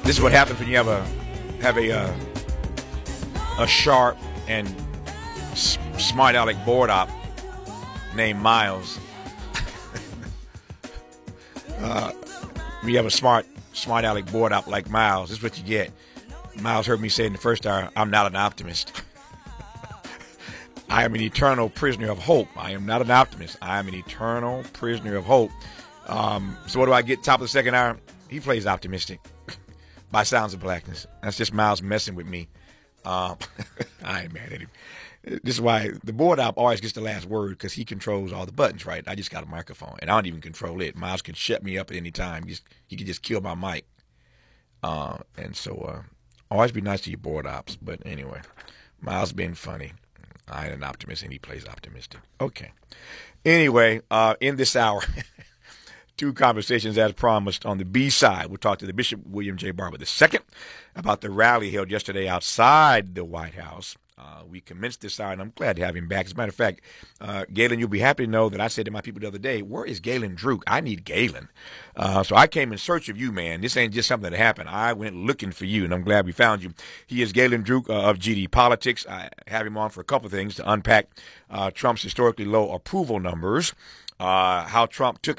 This is what happens when you have a sharp and smart aleck board op named Miles. When you have a smart aleck board op like Miles, this is what you get. Miles heard me say in the first hour, I'm not an optimist. I am an eternal prisoner of hope. I am not an optimist. I am an eternal prisoner of hope. So what do I get top of the second hour? He plays optimistic by Sounds of Blackness. That's just Miles messing with me. I ain't mad at him. This is why the board op always gets the last word, because he controls all the buttons, right? I just got a microphone, and I don't even control it. Miles can shut me up at any time. He can just kill my mic. And so always be nice to your board ops. But anyway, Miles been funny. I am an optimist, and he plays optimistic. Okay. Anyway, in this hour, two conversations as promised. On the B side, we'll talk to the Bishop William J. Barber II about the rally held yesterday outside the White House. We commenced this hour, and I'm glad to have him back. As a matter of fact, Galen, you'll be happy to know that I said to my people the other day, where is Galen Druk? I need Galen. So I came in search of you, man. This ain't just something that happened. I went looking for you, and I'm glad we found you. He is Galen Druk of GD Politics. I have him on for a couple of things to unpack Trump's historically low approval numbers, how Trump took